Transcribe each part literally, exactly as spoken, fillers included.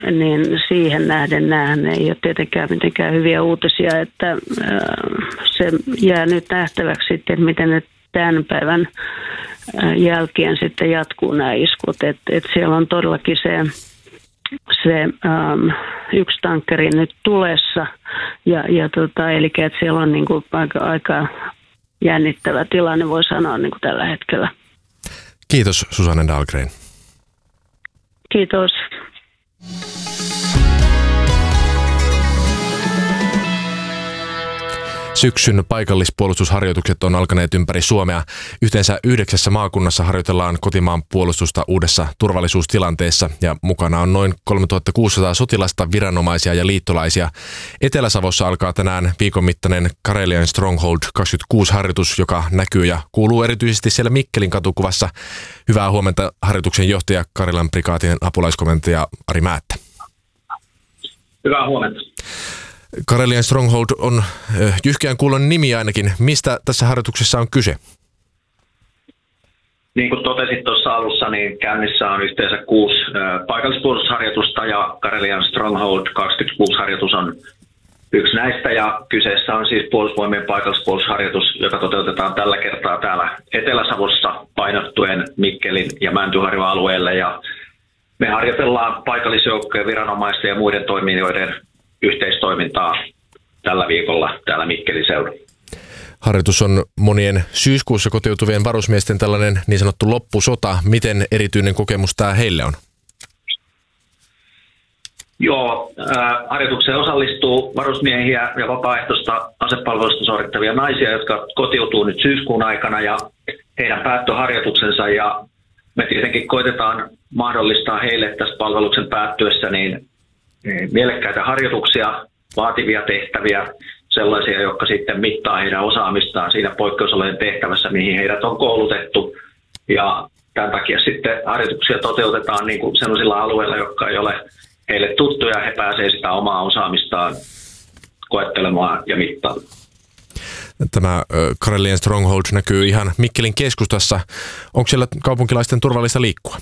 niin siihen nähden näähän ei ole tietenkään mitenkään hyviä uutisia, että se jää nyt nähtäväksi sitten, miten nyt tämän päivän jälkeen sitten jatkuu nämä iskut. Että et siellä on todellakin se, se ähm, yksi tankkeri nyt tulessa, ja, ja tota, eli että siellä on niin kuin aika, aika jännittävä tilanne, voi sanoa niin kuin tällä hetkellä. Kiitos Susanne Dahlgren. Kiitos. Syksyn paikallispuolustusharjoitukset on alkaneet ympäri Suomea. Yhteensä yhdeksässä maakunnassa harjoitellaan kotimaan puolustusta uudessa turvallisuustilanteessa ja mukana on noin kolmetuhattakuusisataa sotilasta, viranomaisia ja liittolaisia. Etelä-Savossa alkaa tänään viikon mittainen Karelian Stronghold kaksikymmentäkuusi-harjoitus, joka näkyy ja kuuluu erityisesti siellä Mikkelin katukuvassa. Hyvää huomenta harjoituksen johtaja Karelian prikaatin apulaiskomentaja Ari Määttä. Hyvää huomenta. Karelian Stronghold on jyhkeän kuulon nimi ainakin. Mistä tässä harjoituksessa on kyse? Niin kuin totesit tuossa alussa, niin käynnissä on yhteensä kuusi paikallispuolustusharjoitusta ja Karelian Stronghold kaksikymmentäkuusi-harjoitus on yksi näistä. Ja kyseessä on siis puolustusvoimien paikallispuolustusharjoitus, joka toteutetaan tällä kertaa täällä Etelä-Savossa painottuen Mikkelin ja Mäntyharjun alueelle. Ja me harjoitellaan paikallisjoukkojen, viranomaisten ja muiden toimijoiden yhteistoimintaa tällä viikolla täällä Mikkelin seudulla. Harjoitus on monien syyskuussa kotiutuvien varusmiesten tällainen niin sanottu loppusota. Miten erityinen kokemus tämä heille on? Joo, äh, harjoitukseen osallistuu varusmiehiä ja vapaaehtoista asepalvelusta suorittavia naisia, jotka kotiutuu nyt syyskuun aikana ja heidän päättöharjoituksensa. Ja me tietenkin koitetaan mahdollistaa heille tässä palveluksen päättyessä niin mielekkäitä harjoituksia, vaativia tehtäviä, sellaisia, jotka sitten mittaa heidän osaamistaan siinä poikkeusolojen tehtävässä, mihin heidät on koulutettu. Ja tämän takia sitten harjoituksia toteutetaan niin kuin sellaisilla alueilla, jotka ei ole heille tuttuja. He pääsevät sitä omaa osaamistaan koettelemaan ja mittaamaan. Tämä Karelian Stronghold näkyy ihan Mikkelin keskustassa. Onko siellä kaupunkilaisten turvallista liikkua?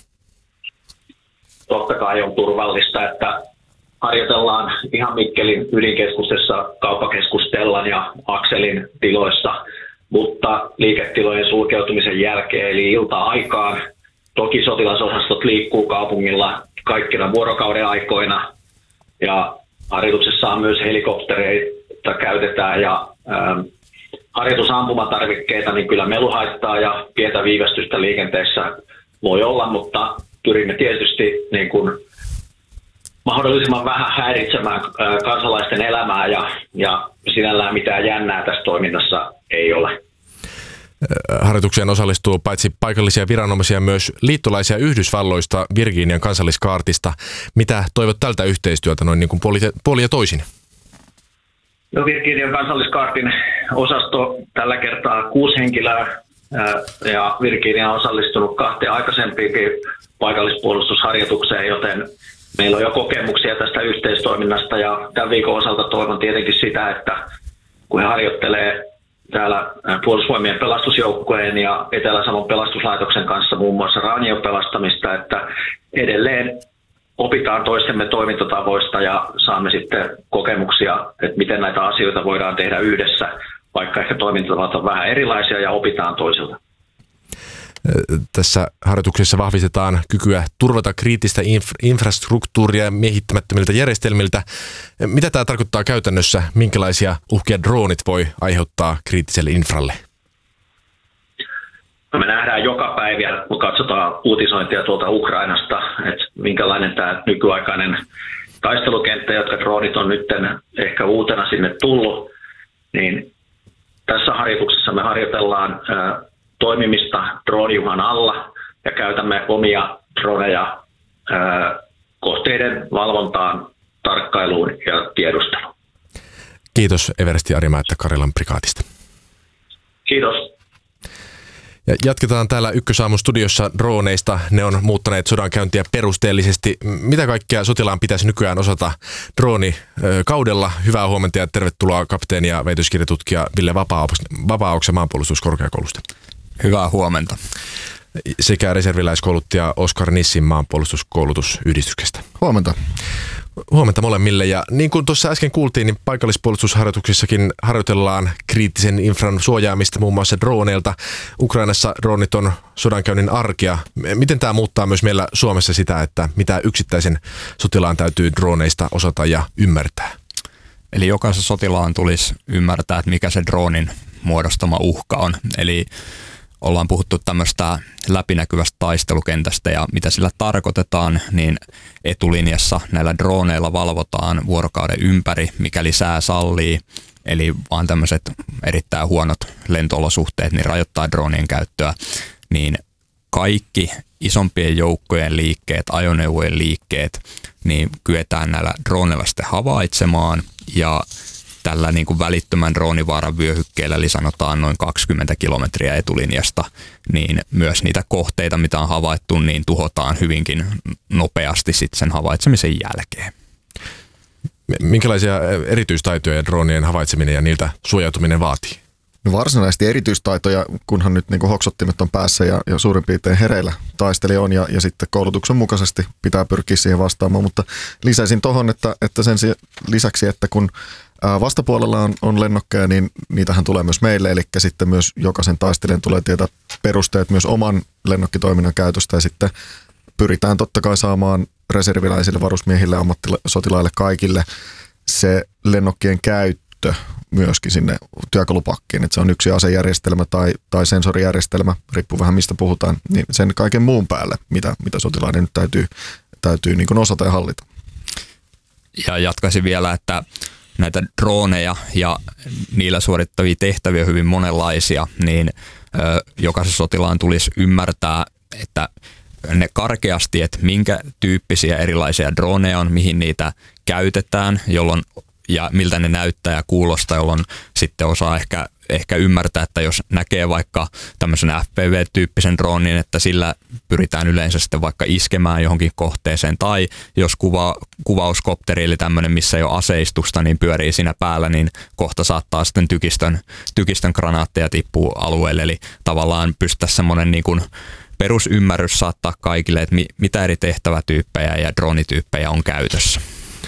Totta kai on turvallista, että harjoitellaan ihan Mikkelin ydinkeskustessa, kauppakeskus Stellan ja Akselin tiloissa, mutta liiketilojen sulkeutumisen jälkeen eli ilta-aikaan. Toki sotilasosastot liikkuu kaupungilla kaikkina vuorokauden aikoina ja harjoituksessa on myös helikoptereita käytetään ja ähm, harjoitusampumatarvikkeita, niin kyllä melu haittaa ja pientä viivästystä liikenteessä voi olla, mutta pyrimme tietysti niin kuin mahdollisimman vähän häiritsemään kansalaisten elämää ja, ja sinällään mitään jännää tässä toiminnassa ei ole. Harjoitukseen osallistuu paitsi paikallisia viranomaisia myös liittolaisia Yhdysvalloista, Virginian kansalliskaartista. Mitä toivot tältä yhteistyöltä noin niin kuin puoli, puoli ja toisin? No, Virginian kansalliskaartin osasto tällä kertaa kuusi henkilöä ja Virginia on osallistunut kahteen aikaisempiinkin paikallispuolustusharjoitukseen, joten meillä on jo kokemuksia tästä yhteistoiminnasta ja tämän viikon osalta toivon tietenkin sitä, että kun he harjoittelee täällä puolustusvoimien pelastusjoukkueen ja Etelä-Savon pelastuslaitoksen kanssa muun muassa raanion pelastamista, että edelleen opitaan toistemme toimintatavoista ja saamme sitten kokemuksia, että miten näitä asioita voidaan tehdä yhdessä, vaikka ehkä toimintatavat on vähän erilaisia ja opitaan toisilta. Tässä harjoituksessa vahvistetaan kykyä turvata kriittistä infra- infrastruktuuria miehittämättömiltä järjestelmiltä. Mitä tämä tarkoittaa käytännössä? Minkälaisia uhkia droonit voi aiheuttaa kriittiselle infralle? Me nähdään joka päivä, kun katsotaan uutisointia tuolta Ukrainasta, että minkälainen tämä nykyaikainen taistelukenttä, jotka droonit on nyt ehkä uutena sinne tullut, niin tässä harjoituksessa me harjoitellaan toimimista drooniuhan alla ja käytämme omia droneja ää, kohteiden valvontaan, tarkkailuun ja tiedusteluun. Kiitos Eversti Ari Määttä Karelian prikaatista. Kiitos. Ja jatketaan täällä Ykkösaamun studiossa droneista. Ne on muuttaneet sodankäyntiä perusteellisesti. Mitä kaikkea sotilaan pitäisi nykyään osata droonikaudella? Hyvää huomenta ja tervetuloa kapteeni ja väitöskirjatutkija Ville Vapaaoksa Maanpuolustuskorkeakoulusta. Hyvää huomenta. sekä reserviläiskouluttaja Oskar Nissin maanpuolustuskoulutusyhdistyksestä. Huomenta. Huomenta molemmille. Ja niin kuin tuossa äsken kuultiin, niin paikallispuolustusharjoituksissakin harjoitellaan kriittisen infran suojaamista muun muassa droneilta. Ukrainassa dronit on sodankäynnin arkea. Miten tämä muuttaa myös meillä Suomessa sitä, että mitä yksittäisen sotilaan täytyy droneista osata ja ymmärtää? Eli jokaisen sotilaan tulisi ymmärtää, että mikä se dronin muodostama uhka on. Eli ollaan puhuttu tämmöistä läpinäkyvästä taistelukentästä ja mitä sillä tarkoitetaan, niin etulinjassa näillä droneilla valvotaan vuorokauden ympäri, mikäli sää sallii. Eli vaan tämmöiset erittäin huonot lento-olosuhteet niin rajoittaa dronien käyttöä, niin kaikki isompien joukkojen liikkeet, ajoneuvojen liikkeet, niin kyetään näillä droneilla sitten havaitsemaan ja tällä niin kuin välittömän droonivaaran vyöhykkeellä, eli sanotaan noin kaksikymmentä kilometriä etulinjasta, niin myös niitä kohteita, mitä on havaittu, niin tuhotaan hyvinkin nopeasti sitten sen havaitsemisen jälkeen. Minkälaisia erityistaitoja dronien havaitseminen ja niiltä suojautuminen vaatii? No varsinaisesti erityistaitoja, kunhan nyt niin kuin hoksottimet on päässä ja, ja suurin piirtein hereillä taistelija on ja, ja sitten koulutuksen mukaisesti pitää pyrkiä siihen vastaamaan, mutta lisäisin tuohon, että, että sen lisäksi, että kun vastapuolella on, on lennokkeja, niin niitähän tulee myös meille, eli sitten myös jokaisen taistelijan tulee tietää perusteet myös oman lennokkitoiminnan käytöstä ja sitten pyritään totta kai saamaan reserviläisille, varusmiehille, ammattisotilaille, kaikille se lennokkien käyttö myöskin sinne työkalupakkiin, että se on yksi asejärjestelmä tai, tai sensorijärjestelmä, riippuu vähän mistä puhutaan, niin sen kaiken muun päälle, mitä, mitä sotilaiden nyt täytyy, täytyy niin kuin osata ja hallita. Ja jatkaisin vielä, että näitä droneja ja niillä suorittavia tehtäviä hyvin monenlaisia, niin ö, jokaisen sotilaan tulisi ymmärtää, että ne karkeasti, että minkä tyyppisiä erilaisia droneja on, mihin niitä käytetään, jolloin ja miltä ne näyttää ja kuulostaa, jolloin sitten osaa ehkä, ehkä ymmärtää, että jos näkee vaikka tämmöisen F P V-tyyppisen dronin, että sillä pyritään yleensä sitten vaikka iskemään johonkin kohteeseen, tai jos kuva, kuvauskopteri, eli tämmöinen, missä ei ole aseistusta, niin pyörii siinä päällä, niin kohta saattaa sitten tykistön, tykistön granaatteja tippua alueelle, eli tavallaan pystyttäisiin semmoinen niin kuin perusymmärrys saattaa kaikille, että mi, mitä eri tehtävätyyppejä ja dronityyppejä on käytössä.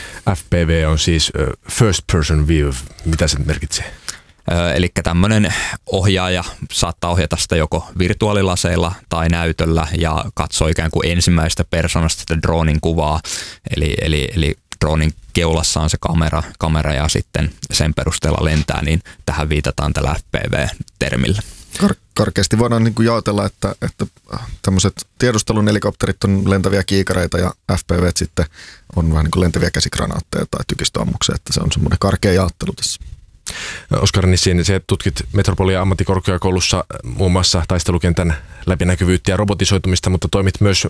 F P V on siis first person view. Mitä se merkitsee? Eli tämmöinen ohjaaja saattaa ohjata sitä joko virtuaalilaseilla tai näytöllä ja katsoo ikään kuin ensimmäistä persoonasta sitä dronin kuvaa. Eli, eli, eli dronin keulassa on se kamera, kamera ja sitten sen perusteella lentää, niin tähän viitataan tällä F P V-termillä. Kar- karkeasti voidaan niin kuin jaotella, että, että tämmöiset tiedustelun helikopterit on lentäviä kiikareita ja F P V sitten on vähän niin kuin lentäviä käsikranaatteja tai tykistöammuksia, että se on semmoinen karkea jaottelu tässä. Oskar Nissin, se tutkit Metropolia ammattikorkeakoulussa muun muassa taistelukentän läpinäkyvyyttä ja robotisoitumista, mutta toimit myös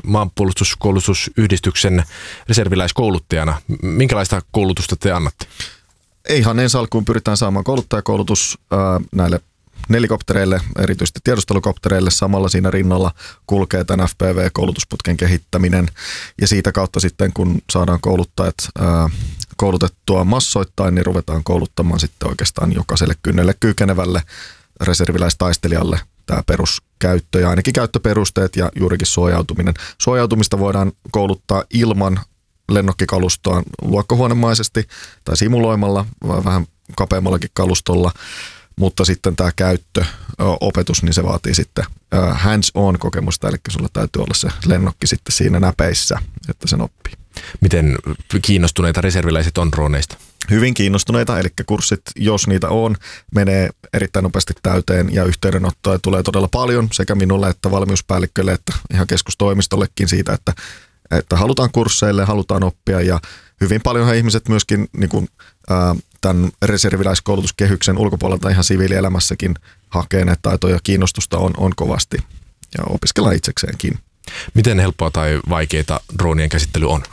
maanpuolustuskoulutusyhdistyksen reserviläiskouluttajana. Minkälaista koulutusta te annatte? Ihan ensi alkuun pyritään saamaan kouluttajakoulutus ää, näille nelikoptereille, erityisesti tiedustelukoptereille. Samalla siinä rinnalla kulkee tämän F P V-koulutusputken kehittäminen ja siitä kautta sitten kun saadaan kouluttajat ää, koulutettua massoittain, niin ruvetaan kouluttamaan sitten oikeastaan jokaiselle kynnelle kykenevälle reserviläistaistelijalle tämä peruskäyttö ja ainakin käyttöperusteet ja juurikin suojautuminen. Suojautumista voidaan kouluttaa ilman lennokkikalustoa luokkahuonemaisesti tai simuloimalla, vähän kapeammallakin kalustolla. Mutta sitten tämä käyttöopetus, niin se vaatii sitten hands-on kokemusta, eli sulla täytyy olla se lennokki sitten siinä näpeissä, että sen oppii. Miten kiinnostuneita reserviläiset on droneista? Hyvin kiinnostuneita, eli kurssit, jos niitä on, menee erittäin nopeasti täyteen ja yhteydenottoja tulee todella paljon sekä minulle että valmiuspäällikkölle että ihan keskustoimistollekin siitä, että, että halutaan kursseille, halutaan oppia ja hyvin paljonhan ihmiset myöskin niin kuin, ää, tämän reserviläiskoulutuskehyksen ulkopuolelta ihan siviilielämässäkin hakee näitä taitoja ja kiinnostusta on, on kovasti ja opiskellaan itsekseenkin. Miten helppoa tai vaikeaa dronien käsittely on?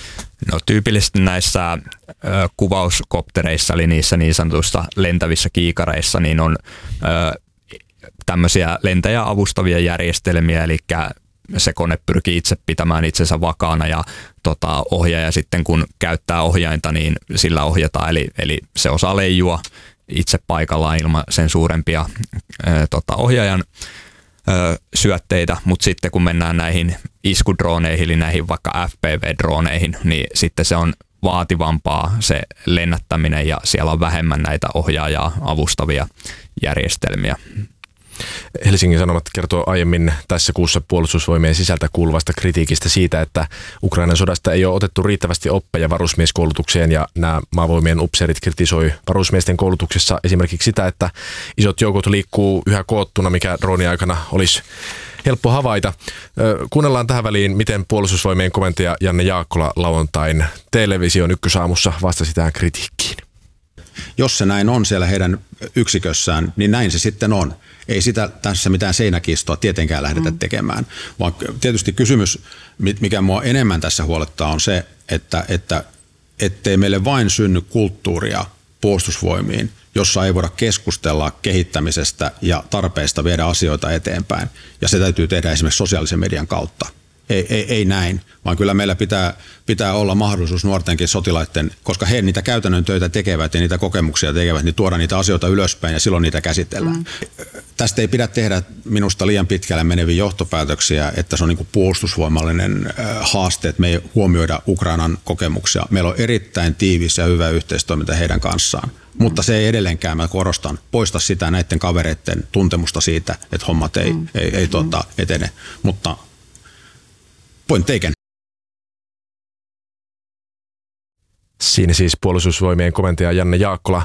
No tyypillisesti näissä ö, kuvauskoptereissa, eli niissä niin sanotuissa lentävissä kiikareissa, niin on ö, tämmöisiä lentäjä avustavia järjestelmiä, eli se kone pyrkii itse pitämään itsensä vakaana ja tota, ohjaaja sitten kun käyttää ohjainta, niin sillä ohjataan, eli, eli se osaa leijua itse paikallaan ilman sen suurempia ö, tota, ohjaajan ö, syötteitä, mutta sitten kun mennään näihin iskudrooneihin, eli näihin vaikka F P V-drooneihin, niin sitten se on vaativampaa se lennättäminen ja siellä on vähemmän näitä ohjaajaa avustavia järjestelmiä. Helsingin Sanomat kertoo aiemmin tässä kuussa puolustusvoimien sisältä kuuluvasta kritiikistä siitä, että Ukrainan sodasta ei ole otettu riittävästi oppeja varusmieskoulutukseen, ja nämä maavoimien upseerit kritisoi varusmiesten koulutuksessa esimerkiksi sitä, että isot joukot liikkuu yhä koottuna, mikä drooniaikana olisi helppo havaita. Kuunnellaan tähän väliin, miten puolustusvoimien komentaja Janne Jaakkola lauantain television Ykkösaamussa vastasi tähän kritiikkiin. Jos se näin on siellä heidän yksikössään, niin näin se sitten on. Ei sitä tässä mitään seinäkistoa tietenkään lähdetä mm. tekemään, vaan tietysti kysymys, mikä mua enemmän tässä huolettaa, on se, että, että ettei meille vain synny kulttuuria puolustusvoimiin, jossa ei voida keskustella kehittämisestä ja tarpeista viedä asioita eteenpäin. Ja se täytyy tehdä esimerkiksi sosiaalisen median kautta. Ei, ei, ei näin, vaan kyllä meillä pitää, pitää olla mahdollisuus nuortenkin sotilaiden, koska he niitä käytännön töitä tekevät ja niitä kokemuksia tekevät, niin tuoda niitä asioita ylöspäin ja silloin niitä käsitellään. Mm. Tästä ei pidä tehdä minusta liian pitkälle meneviä johtopäätöksiä, että se on niin kuin puolustusvoimallinen haaste, että me ei huomioida Ukrainan kokemuksia. Meillä on erittäin tiivis ja hyvä yhteistoiminta heidän kanssaan. Mutta se ei edelleenkään, mä korostan, poista sitä näiden kavereiden tuntemusta siitä, että hommat ei, mm. ei, ei tuota, etene. Mutta point taken. Siinä siis puolustusvoimien komentaja Janne Jaakkola.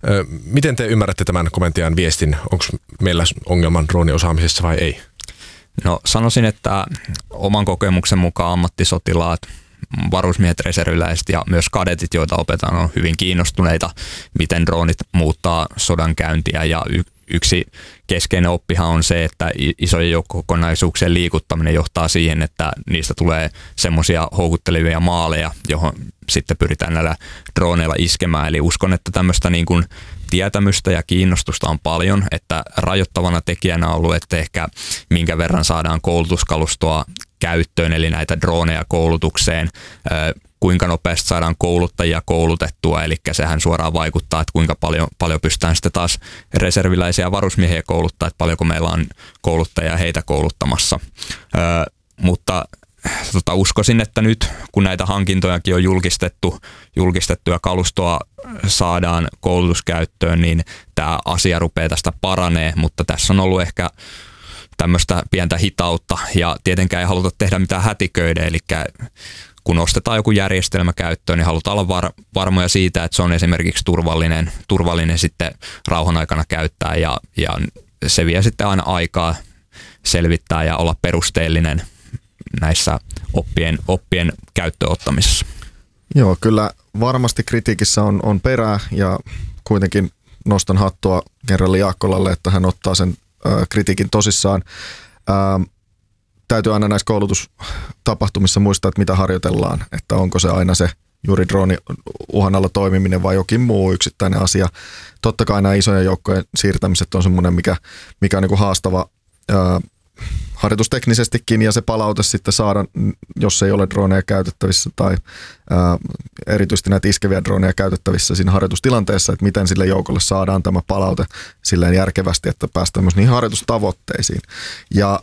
Miten te ymmärrätte tämän komentajan viestin? Onko meillä ongelman drooniosaamisessa vai ei? No sanoisin, että oman kokemuksen mukaan ammattisotilaat, varusmiehet, reserviläiset ja myös kadetit, joita opetaan, on hyvin kiinnostuneita, miten droonit muuttaa sodankäyntiä, ja y- yksi keskeinen oppihan on se, että isojen joukkokokonaisuuksien liikuttaminen johtaa siihen, että niistä tulee semmoisia houkuttelevia maaleja, johon sitten pyritään näillä droneilla iskemään. Eli uskon, että tämmöistä niin kuin tietämystä ja kiinnostusta on paljon, että rajoittavana tekijänä on ollut, että ehkä minkä verran saadaan koulutuskalustoa käyttöön, eli näitä droneja koulutukseen, kuinka nopeasti saadaan kouluttajia koulutettua, eli sehän suoraan vaikuttaa, että kuinka paljon, paljon pystytään sitten taas reserviläisiä varusmiehiä kouluttaa, että paljonko meillä on kouluttajia heitä kouluttamassa. Ö, mutta tota, uskoisin, että nyt kun näitä hankintojakin on julkistettu, julkistettu ja kalustoa saadaan koulutuskäyttöön, niin tämä asia rupeaa tästä paranee, mutta tässä on ollut ehkä tämmöistä pientä hitautta, ja tietenkään ei haluta tehdä mitään hätiköiden, eli kun ostetaan joku järjestelmä käyttöön, niin halutaan olla var, varmoja siitä, että se on esimerkiksi turvallinen, turvallinen sitten rauhan aikana käyttää, ja, ja se vie sitten aina aikaa selvittää ja olla perusteellinen näissä oppien, oppien käyttöönottamisessa. Joo, kyllä varmasti kritiikissä on, on perää, ja kuitenkin nostan hattua kenraali Jaakkolalle, että hän ottaa sen ö, kritiikin tosissaan. Ö, Täytyy aina näissä koulutustapahtumissa muistaa, että mitä harjoitellaan, että onko se aina se juuri drooni uhan alla toimiminen vai jokin muu yksittäinen asia. Totta kai nämä isojen joukkojen siirtämiset on semmoinen, mikä, mikä on niin kuin haastava ää, harjoitusteknisestikin, ja se palaute sitten saada, jos ei ole droneja käytettävissä tai ää, erityisesti näitä iskeviä droneja käytettävissä siinä harjoitustilanteessa, että miten sille joukolle saadaan tämä palaute silleen järkevästi, että päästään myös niihin harjoitustavoitteisiin. Ja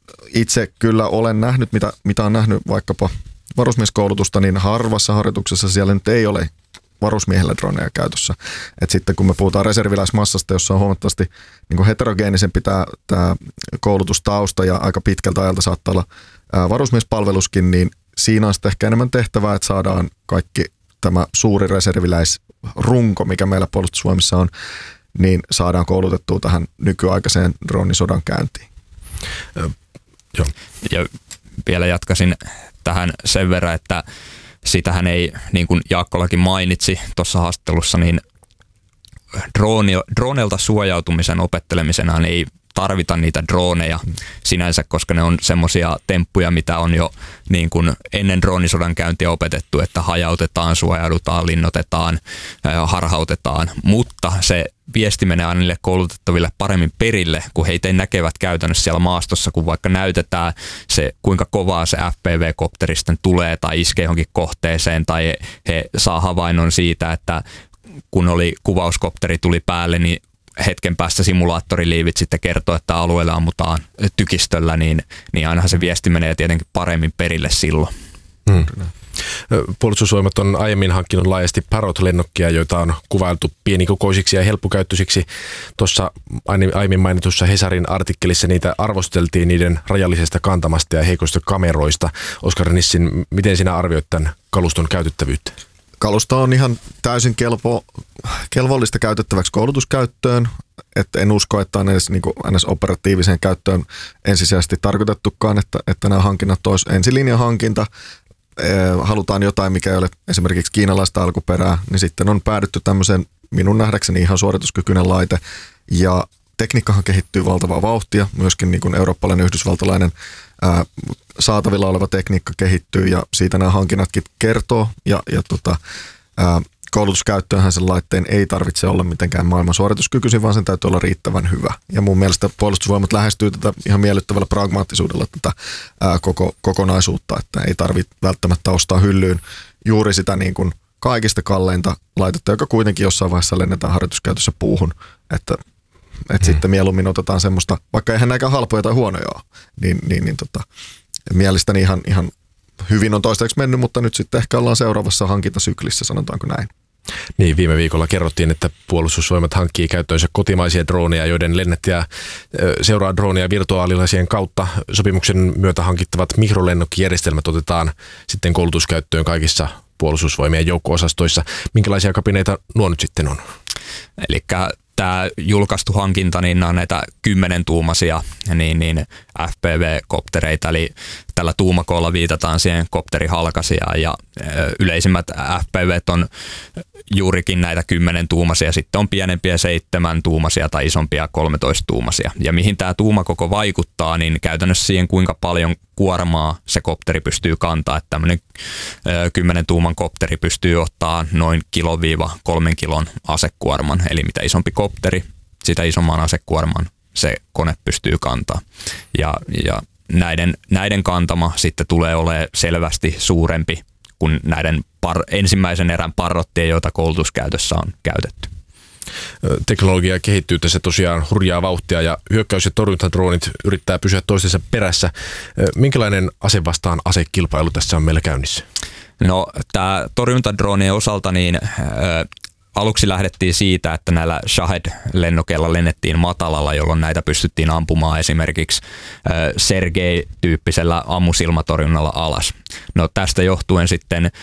itse kyllä olen nähnyt, mitä, mitä on nähnyt vaikkapa varusmieskoulutusta, niin harvassa harjoituksessa siellä nyt ei ole varusmiehellä droneja käytössä. Et sitten kun me puhutaan reserviläismassasta, jossa on huomattavasti niin kuin heterogeenisempi tämä, tämä koulutustausta ja aika pitkältä ajalta saattaa olla ää, varusmiespalveluskin, niin siinä on sitten ehkä enemmän tehtävää, että saadaan kaikki tämä suuri reserviläisrunko, mikä meillä puolustusvoimissa on, niin saadaan koulutettua tähän nykyaikaiseen droonisodan käyntiin. Joo. Ja vielä jatkaisin tähän sen verran, että sitähän ei, niin kuin Jaakkolakin mainitsi tuossa haastattelussa, niin drooni, droonelta suojautumisen opettelemisena ei tarvita niitä droneja sinänsä, koska ne on semmoisia temppuja, mitä on jo niin kuin ennen droonisodan käyntiä opetettu, että hajautetaan, suojaudutaan, linnoitetaan, harhautetaan, mutta se viesti menee aina niille koulutettaville paremmin perille, kun heitä näkevät käytännössä siellä maastossa, kun vaikka näytetään se, kuinka kovaa se F P V-kopteri sitten tulee tai iskee johonkin kohteeseen, tai he saa havainnon siitä, että kun oli kuvauskopteri tuli päälle, niin hetken päästä simulaattoriliivit sitten kertoo, että alueella ammutaan tykistöllä, niin, niin ainahan se viesti menee tietenkin paremmin perille silloin. Hmm. Puolustusvoimat on aiemmin hankkinut laajasti Parrot-lennokkia, joita on kuvailtu pienikokoisiksi ja helppokäyttöisiksi. Tuossa aiemmin mainitussa Hesarin artikkelissa niitä arvosteltiin niiden rajallisesta kantamasta ja heikoista kameroista. Oskar Nissin, miten sinä arvioit tämän kaluston käytettävyyttä? Kalusto on ihan täysin kelpo, kelvollista käytettäväksi koulutuskäyttöön. Että en usko, että on edes, niin kuin, edes operatiiviseen käyttöön ensisijaisesti tarkoitettukaan, että, että nämä hankinnat olisi ensilinjan hankinta. Halutaan jotain, mikä ei ole esimerkiksi kiinalaista alkuperää, niin sitten on päädytty tämmöiseen minun nähdäkseni ihan suorituskykyinen laite. Ja tekniikkahan kehittyy valtavaa vauhtia, myöskin niin kuin eurooppalainen, yhdysvaltalainen ää, saatavilla oleva tekniikka kehittyy ja siitä nämä hankinnatkin kertoo. Ja, ja tota, ää, koulutuskäyttöönhän sen laitteen ei tarvitse olla mitenkään maailman suorituskykyisin, vaan sen täytyy olla riittävän hyvä. Ja mun mielestä puolustusvoimat lähestyy tätä ihan miellyttävällä pragmaattisuudella tätä ää, koko, kokonaisuutta, että ei tarvitse välttämättä ostaa hyllyyn juuri sitä niin kuin kaikista kalleinta laitetta, joka kuitenkin jossain vaiheessa lennetään harjoituskäytössä puuhun, että, että hmm. sitten mieluummin otetaan semmoista, vaikka eihän näkään halpoja tai huonoja ole, niin, niin, niin tota, mielestäni ihan, ihan hyvin on toistaiseksi mennyt, mutta nyt sitten ehkä ollaan seuraavassa hankintasyklissä, sanotaanko näin. Niin, viime viikolla kerrottiin, että puolustusvoimat hankkii käyttöönsä kotimaisia droneja, joiden lennättäjä seuraa droneja virtuaalilasien kautta. Sopimuksen myötä hankittavat mikrolennokkijärjestelmät otetaan sitten koulutuskäyttöön kaikissa puolustusvoimien joukko-osastoissa. Minkälaisia kabineita nuo nyt sitten on? Elikkä tämä julkaistu hankinta, niin on näitä kymmenen tuumaisia niin, niin F P V-koptereita, eli tällä tuumakoolla viitataan siihen kopterihalkaisijaan, ja yleisimmät F P V:t on juurikin näitä kymmenen tuumaisia, sitten on pienempiä seitsemän tuumaisia tai isompia kolmetoista tuumaisia. Ja mihin tämä tuumakoko vaikuttaa, niin käytännössä siihen, kuinka paljon kuormaa se kopteri pystyy kantaa, että tämmöinen kymmenen tuuman kopteri pystyy ottaa noin kilo-viiva kolmen kilon asekuorman, eli mitä isompi kopteri, sitä isomman asekuorman se kone pystyy kantaa. Ja, ja näiden, näiden kantama sitten tulee olemaan selvästi suurempi kuin näiden par, ensimmäisen erän parrottien, joita koulutuskäytössä on käytetty. Teknologia kehittyy tässä tosiaan hurjaa vauhtia ja hyökkäys- ja torjuntadroonit yrittää pysyä toistensa perässä. Minkälainen ase vastaan asekilpailu tässä on meillä käynnissä? No, tämä torjuntadroonien osalta niin äh, aluksi lähdettiin siitä, että näillä Shahed-lennokeilla lennettiin matalalla, jolloin näitä pystyttiin ampumaan esimerkiksi äh, Sergei-tyyppisellä ammusilmatorjunnalla alas. No, tästä johtuen sitten äh,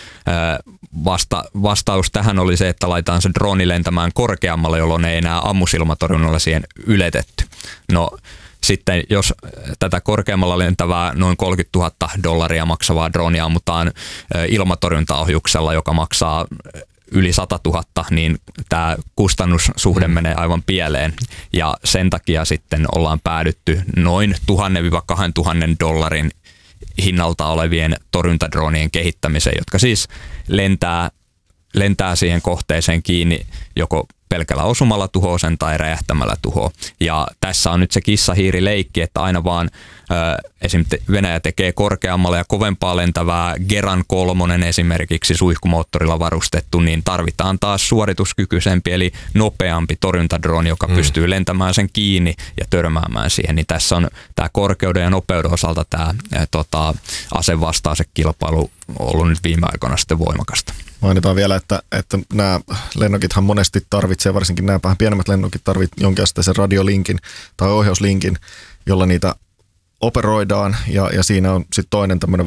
vasta, vastaus tähän oli se, että laitetaan se drooni lentämään korkeammalle, jolloin ei enää ammusilmatorjunnalla siihen yletetty. No, sitten jos tätä korkeammalla lentävää noin kolmekymmentätuhatta dollaria maksavaa droonia ammutaan ilmatorjuntaohjuksella, joka maksaa yli sata tuhatta, niin tämä kustannussuhde mm. menee aivan pieleen. Ja sen takia sitten ollaan päädytty noin tuhannen–kaksituhatta dollarin hinnalta olevien torjuntadroonien kehittämiseen, jotka siis lentää, lentää siihen kohteeseen kiinni joko pelkällä osumalla tuhoa sen tai räjähtämällä tuhoa. Ja tässä on nyt se kissa-hiiri-leikki, että aina vaan ö, esimerkiksi Venäjä tekee korkeammalla ja kovempaa lentävää Geran kolmonen esimerkiksi suihkumoottorilla varustettu, niin tarvitaan taas suorituskykyisempi eli nopeampi torjuntadrooni, joka mm. pystyy lentämään sen kiinni ja törmäämään siihen. Niin tässä on tämä korkeuden ja nopeuden osalta tämä tota, asevastaisekilpailu ollut nyt viime aikoina sitten voimakasta. Mainitaan vielä, että, että nämä lennokithan monesti tarvitsee, varsinkin nämä vähän pienemmät lennokit tarvitsevat jonkinasteisen radiolinkin tai ohjauslinkin, jolla niitä operoidaan, ja, ja siinä on sitten toinen tämmöinen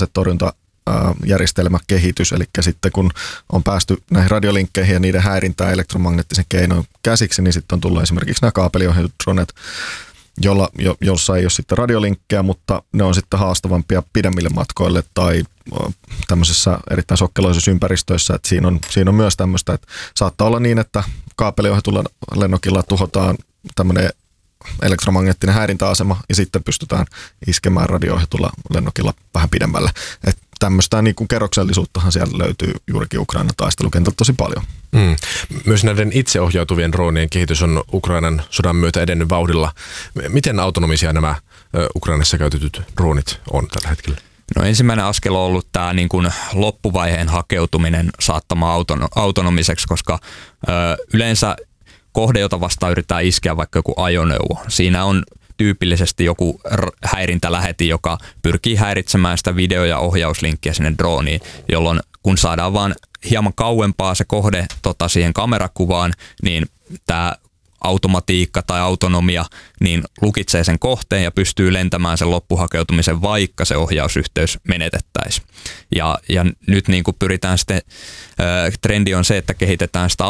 vasta-asetorjuntajärjestelmäkehitys, eli sitten kun on päästy näihin radiolinkkeihin ja niiden häirintään elektromagneettisen keinoin käsiksi, niin sitten on tullut esimerkiksi nämä kaapeliohjatut dronet, jolla, jo, jossa ei ole sitten radiolinkkejä, mutta ne on sitten haastavampia pidemmille matkoille tai tämmöisessä erittäin sokkeloisessa ympäristöissä, että siinä on, siinä on myös tämmöistä, että saattaa olla niin, että kaapeliohjatulla lennokilla tuhotaan tämmöinen elektromagneettinen häirintäasema ja sitten pystytään iskemään radio-ohjatulla lennokilla vähän pidemmällä. Että tämmöistä niin kuin kerroksellisuuttahan siellä löytyy juurikin Ukrainan taistelukentältä tosi paljon. Mm. Myös näiden itseohjautuvien droonien kehitys on Ukrainan sodan myötä edennyt vauhdilla. Miten autonomisia nämä Ukrainassa käytetyt droonit on tällä hetkellä? No, ensimmäinen askel on ollut tämä niin kuin loppuvaiheen hakeutuminen saattamaan autonomiseksi, koska ö, yleensä kohde, jota vastaan yritetään iskeä vaikka joku ajoneuvo. Siinä on tyypillisesti joku häirintäläheti, joka pyrkii häiritsemään sitä video- ja ohjauslinkkiä sinne drooniin, jolloin kun saadaan vaan hieman kauempaa se kohde tota, siihen kamerakuvaan, niin tämä automatiikka tai autonomia niin lukitsee sen kohteen ja pystyy lentämään sen loppuhakeutumisen, vaikka se ohjausyhteys menetettäisiin. Ja, ja nyt niin kuin pyritään sitten, äh, trendi on se, että kehitetään sitä